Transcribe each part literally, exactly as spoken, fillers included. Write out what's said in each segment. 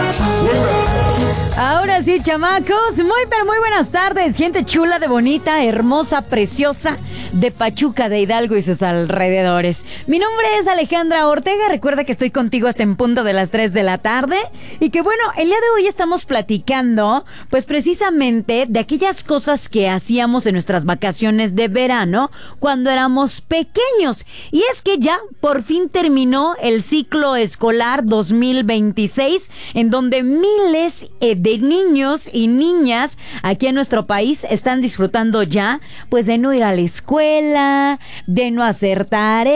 Ahora sí, chamacos, muy pero muy buenas tardes, gente chula, de bonita, hermosa, preciosa, de Pachuca, de Hidalgo y sus alrededores. Mi nombre es Alejandra Ortega, recuerda que estoy contigo hasta en punto de las tres de la tarde y que bueno, el día de hoy estamos platicando pues precisamente de aquellas cosas que hacíamos en nuestras vacaciones de verano cuando éramos pequeños. Y es que ya por fin terminó el ciclo escolar dos mil veintiséis, en donde miles eh, de niños y niñas aquí en nuestro país están disfrutando ya pues de no ir a la escuela, de no hacer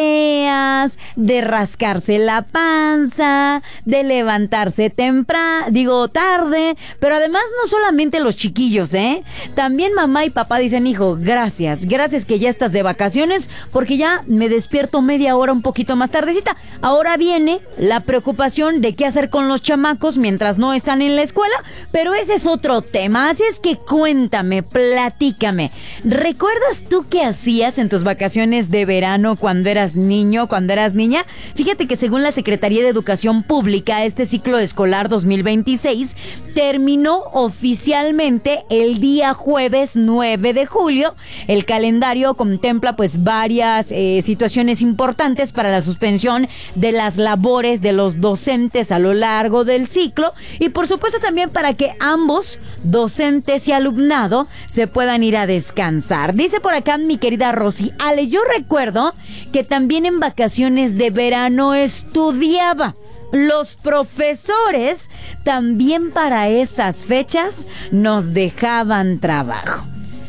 tareas, de rascarse la panza, de levantarse temprano, digo tarde, pero además no solamente los chiquillos, ¿eh? También mamá y papá dicen, hijo, gracias, gracias que ya estás de vacaciones, porque ya me despierto media hora un poquito más tardecita. Ahora viene la preocupación de qué hacer con los chamacos mientras no están en la escuela, pero ese es otro tema, así es que cuéntame, platícame. ¿Recuerdas tú qué hacías en tus vacaciones de verano cuando eras niño, cuando eras niña? Fíjate que según la Secretaría de Educación Pública, este ciclo escolar dos mil veintiséis terminó oficialmente el día jueves nueve de julio. El calendario contempla pues varias eh, situaciones importantes para la suspensión de las labores de los docentes a lo largo del ciclo y por supuesto también para que ambos, docentes y alumnado, se puedan ir a descansar. Dice por acá mi querida Rosy, Ale, yo recuerdo que también en vacaciones de verano estudiaba. Los profesores también para esas fechas nos dejaban trabajo.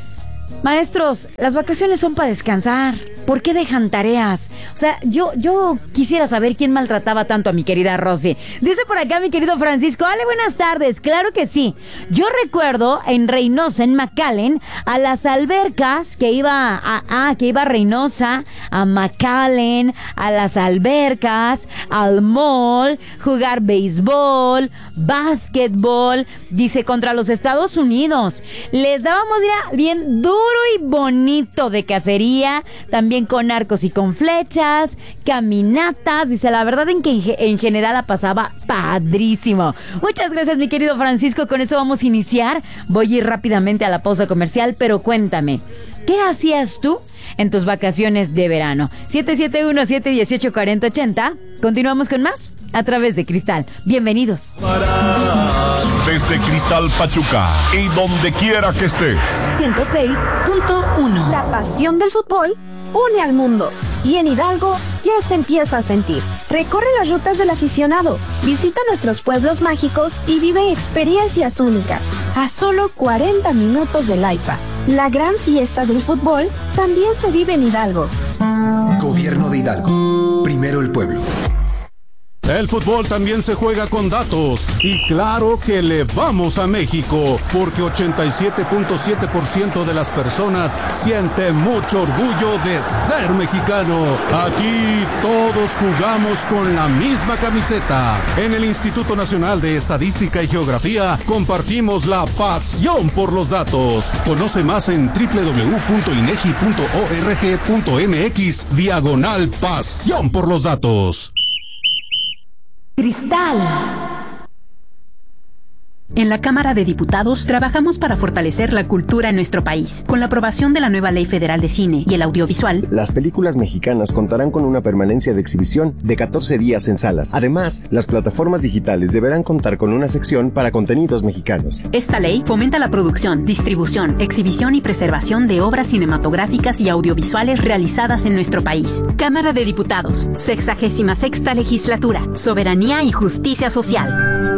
Maestros, las vacaciones son para descansar. ¿Por qué dejan tareas? O sea, yo, yo quisiera saber quién maltrataba tanto a mi querida Rosy. Dice por acá mi querido Francisco, Ale, buenas tardes. Claro que sí. Yo recuerdo en Reynosa, en McAllen, a las albercas que iba a, a que iba a Reynosa, a McAllen, a las albercas, al mall, jugar béisbol, básquetbol, dice, contra los Estados Unidos. Les dábamos, mira, bien duro y bonito de cacería, también con arcos y con flechas, caminatas, dice, la verdad en que en general la pasaba padrísimo. Muchas gracias, mi querido Francisco, con esto vamos a iniciar. Voy a ir rápidamente a la pausa comercial, pero cuéntame, ¿qué hacías tú en tus vacaciones de verano? siete siete uno, siete uno ocho, cuatro cero ocho cero. Continuamos con más a través de Cristal. Bienvenidos. Desde Cristal Pachuca y donde quiera que estés. ciento seis punto uno. La pasión del fútbol une al mundo y en Hidalgo ya se empieza a sentir. Recorre las rutas del aficionado, visita nuestros pueblos mágicos y vive experiencias únicas. A solo cuarenta minutos del AIFA, la gran fiesta del fútbol también se vive en Hidalgo. Gobierno de Hidalgo. Primero el pueblo. El fútbol también se juega con datos y claro que le vamos a México porque ochenta y siete punto siete por ciento de las personas siente mucho orgullo de ser mexicano. Aquí todos jugamos con la misma camiseta. En el Instituto Nacional de Estadística y Geografía compartimos la pasión por los datos. Conoce más en doble u doble u doble u punto inegi punto org punto mx diagonal pasión por los datos. Cristal. En la Cámara de Diputados trabajamos para fortalecer la cultura en nuestro país. Con la aprobación de la nueva Ley Federal de Cine y el Audiovisual, las películas mexicanas contarán con una permanencia de exhibición de catorce días en salas. Además, las plataformas digitales deberán contar con una sección para contenidos mexicanos. Esta ley fomenta la producción, distribución, exhibición y preservación de obras cinematográficas y audiovisuales realizadas en nuestro país. Cámara de Diputados, sexagésima sexta legislatura, soberanía y justicia social.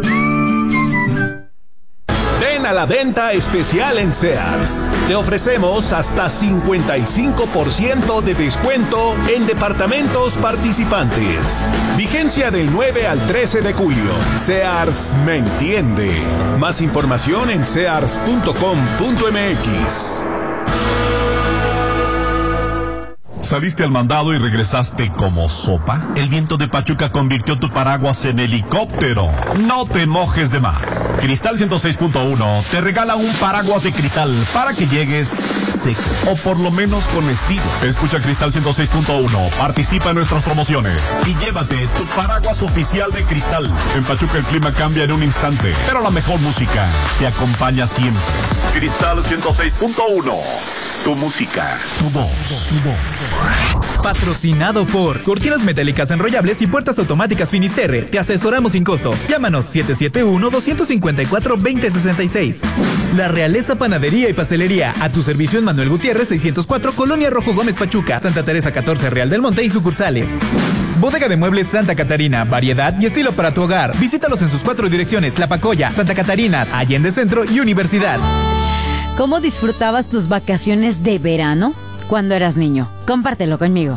Ven a la venta especial en Sears. Te ofrecemos hasta cincuenta y cinco por ciento de descuento en departamentos participantes. Vigencia del nueve al trece de julio. Sears me entiende. Más información en sears punto com punto mx. ¿Saliste al mandado y regresaste como sopa? El viento de Pachuca convirtió tu paraguas en helicóptero. No te mojes de más. Cristal ciento seis punto uno te regala un paraguas de cristal para que llegues seco, o por lo menos con estilo. Escucha Cristal ciento seis punto uno, participa en nuestras promociones y llévate tu paraguas oficial de Cristal. En Pachuca el clima cambia en un instante, pero la mejor música te acompaña siempre. Cristal ciento seis punto uno. Tu música, tu voz, tu voz. Patrocinado por Cortinas Metálicas Enrollables y Puertas Automáticas Finisterre. Te asesoramos sin costo. Llámanos siete siete uno, dos cinco cuatro, dos cero seis seis. La Realeza Panadería y Pastelería. A tu servicio en Manuel Gutiérrez seiscientos cuatro, Colonia Rojo Gómez Pachuca, Santa Teresa catorce, Real del Monte y sucursales. Bodega de Muebles Santa Catarina. Variedad y estilo para tu hogar. Visítalos en sus cuatro direcciones: Tlapacoya, Santa Catarina, Allende Centro y Universidad. ¿Cómo disfrutabas tus vacaciones de verano cuando eras niño? Compártelo conmigo.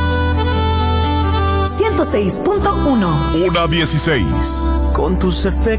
ciento seis punto uno. Una dieciséis. Con tus efectos